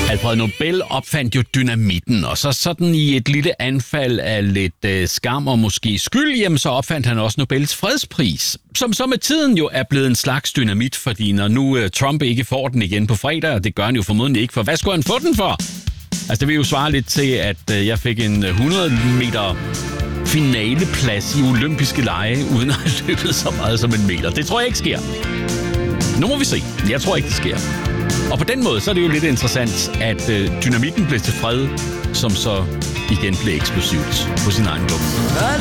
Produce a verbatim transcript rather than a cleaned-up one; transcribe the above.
Alfred Nobel opfandt jo dynamitten, og så sådan i et lille anfald af lidt øh, skam og måske skyld, jamen så opfandt han også Nobels fredspris, som så med tiden jo er blevet en slags dynamit, fordi når nu øh, Trump ikke får den igen på fredag, og det gør han jo formodentlig ikke, for hvad skulle han få den for? Altså det vil jo svare lidt til, at øh, jeg fik en hundrede meter finaleplads i olympiske lege, uden at have løbet så meget som en meter. Det tror jeg ikke sker. Nu må vi se. Jeg tror ikke, det sker. Og på den måde, så er det jo lidt interessant, at øh, dynamitten blev til fred, som så igen blev eksplosivt på sin egen luft.